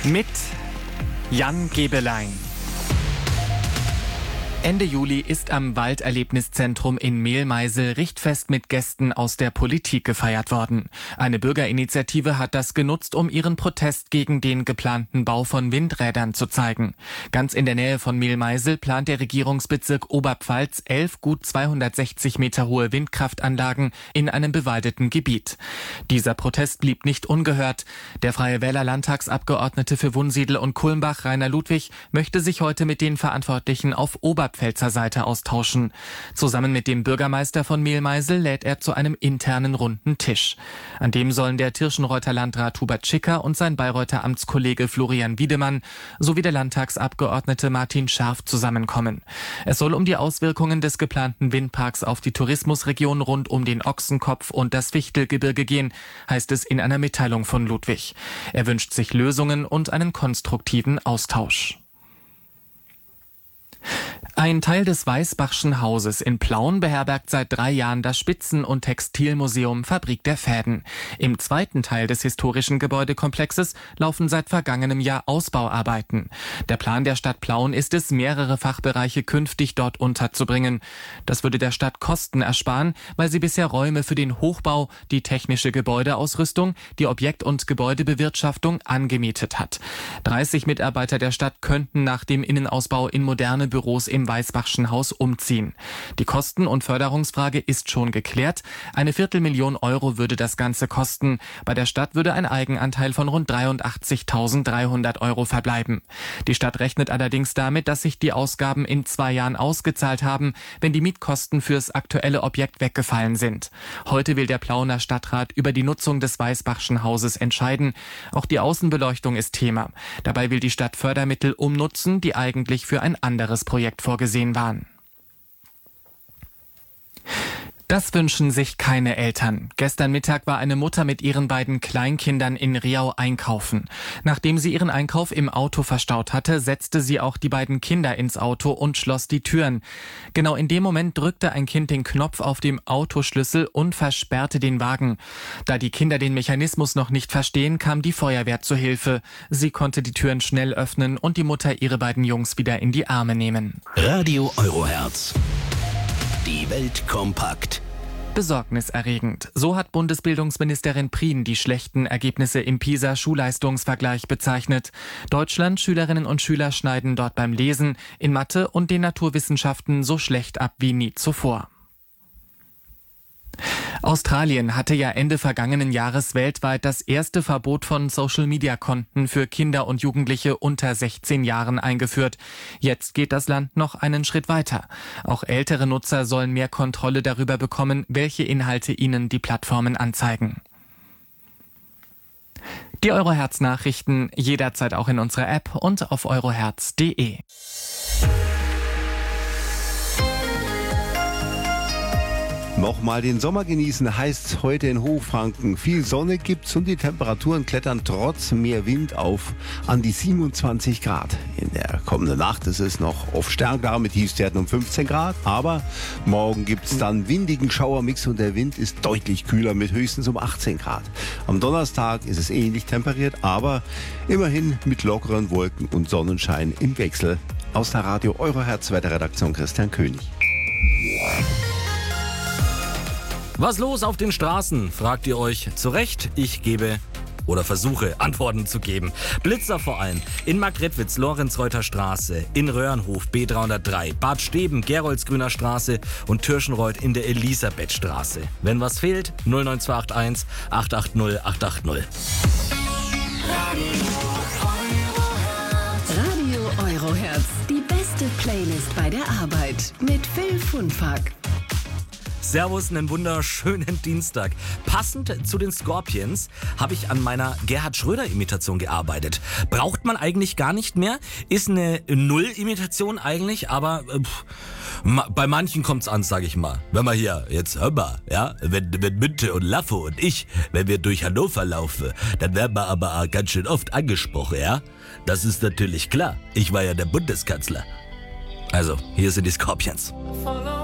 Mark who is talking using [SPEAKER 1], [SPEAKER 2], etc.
[SPEAKER 1] Mit Jan Gebelein. Ende Juli ist am Walderlebniszentrum in Mehlmeisel Richtfest mit Gästen aus der Politik gefeiert worden. Eine Bürgerinitiative hat das genutzt, um ihren Protest gegen den geplanten Bau von Windrädern zu zeigen. Ganz in der Nähe von Mehlmeisel plant der Regierungsbezirk Oberpfalz 11 gut 260 Meter hohe Windkraftanlagen in einem bewaldeten Gebiet. Dieser Protest blieb nicht ungehört. Der Freie Wähler Landtagsabgeordnete für Wunsiedel und Kulmbach, Rainer Ludwig, möchte sich heute mit den Verantwortlichen auf Oberpfälzer Seite austauschen. Zusammen mit dem Bürgermeister von Mehlmeisel lädt er zu einem internen runden Tisch. An dem sollen der Tirschenreuther Landrat Hubert Schicker und sein Bayreuther Amtskollege Florian Wiedemann sowie der Landtagsabgeordnete Martin Scharf zusammenkommen. Es soll um die Auswirkungen des geplanten Windparks auf die Tourismusregion rund um den Ochsenkopf und das Fichtelgebirge gehen, heißt es in einer Mitteilung von Ludwig. Er wünscht sich Lösungen und einen konstruktiven Austausch. Ein Teil des Weißbachschen Hauses in Plauen beherbergt seit 3 Jahren das Spitzen- und Textilmuseum Fabrik der Fäden. Im zweiten Teil des historischen Gebäudekomplexes laufen seit vergangenem Jahr Ausbauarbeiten. Der Plan der Stadt Plauen ist es, mehrere Fachbereiche künftig dort unterzubringen. Das würde der Stadt Kosten ersparen, weil sie bisher Räume für den Hochbau, die technische Gebäudeausrüstung, die Objekt- und Gebäudebewirtschaftung angemietet hat. 30 Mitarbeiter der Stadt könnten nach dem Innenausbau in moderne Büros im Weißbachschen Haus umziehen. Die Kosten- und Förderungsfrage ist schon geklärt. Eine 250.000 Euro würde das Ganze kosten. Bei der Stadt würde ein Eigenanteil von rund 83.300 Euro verbleiben. Die Stadt rechnet allerdings damit, dass sich die Ausgaben in 2 Jahren ausgezahlt haben, wenn die Mietkosten fürs aktuelle Objekt weggefallen sind. Heute will der Plauener Stadtrat über die Nutzung des Weißbachschen Hauses entscheiden. Auch die Außenbeleuchtung ist Thema. Dabei will die Stadt Fördermittel umnutzen, die eigentlich für ein anderes Projekt vorgesehen waren. Das wünschen sich keine Eltern. Gestern Mittag war eine Mutter mit ihren beiden Kleinkindern in Riau einkaufen. Nachdem sie ihren Einkauf im Auto verstaut hatte, setzte sie auch die beiden Kinder ins Auto und schloss die Türen. Genau in dem Moment drückte ein Kind den Knopf auf dem Autoschlüssel und versperrte den Wagen. Da die Kinder den Mechanismus noch nicht verstehen, kam die Feuerwehr zu Hilfe. Sie konnte die Türen schnell öffnen und die Mutter ihre beiden Jungs wieder in die Arme nehmen.
[SPEAKER 2] Radio Eurohertz. Die Welt kompakt.
[SPEAKER 1] Besorgniserregend. So hat Bundesbildungsministerin Prien die schlechten Ergebnisse im PISA-Schulleistungsvergleich bezeichnet. Deutschland, Schülerinnen und Schüler schneiden dort beim Lesen, in Mathe und den Naturwissenschaften so schlecht ab wie nie zuvor. Australien hatte ja Ende vergangenen Jahres weltweit das erste Verbot von Social-Media-Konten für Kinder und Jugendliche unter 16 Jahren eingeführt. Jetzt geht das Land noch einen Schritt weiter. Auch ältere Nutzer sollen mehr Kontrolle darüber bekommen, welche Inhalte ihnen die Plattformen anzeigen. Die Eurohertz-Nachrichten jederzeit auch in unserer App und auf eurohertz.de.
[SPEAKER 3] Nochmal den Sommer genießen heißt heute in Hochfranken. Viel Sonne gibt's und die Temperaturen klettern trotz mehr Wind auf an die 27 Grad. In der kommenden Nacht ist es noch oft stärker mit Tiefstwerten um 15 Grad. Aber morgen gibt's dann windigen Schauermix und der Wind ist deutlich kühler mit höchstens um 18 Grad. Am Donnerstag ist es ähnlich temperiert, aber immerhin mit lockeren Wolken und Sonnenschein im Wechsel. Aus der Radio Eurohertz Wetterredaktion Christian König.
[SPEAKER 4] Was los auf den Straßen, fragt ihr euch. Zu Recht, ich gebe oder versuche Antworten zu geben. Blitzer vor allem in Marktredwitz, Lorenzreuther Straße, in Röhrenhof B303, Bad Steben, Geroldsgrüner Straße und Tirschenreuth in der Elisabethstraße. Wenn was fehlt, 09281 880 880.
[SPEAKER 5] Radio Eurohertz, die beste Playlist bei der Arbeit mit Phil Funfack.
[SPEAKER 4] Servus, einen wunderschönen Dienstag. Passend zu den Scorpions habe ich an meiner Gerhard Schröder-Imitation gearbeitet. Braucht man eigentlich gar nicht mehr. Ist eine Null-Imitation eigentlich, aber bei manchen kommt's an, sage ich mal. Wenn wir hier, jetzt hör mal, ja, wenn Münte und Laffo und ich, wenn wir durch Hannover laufen, dann werden wir aber auch ganz schön oft angesprochen, ja. Das ist natürlich klar. Ich war ja der Bundeskanzler. Also, hier sind die Scorpions.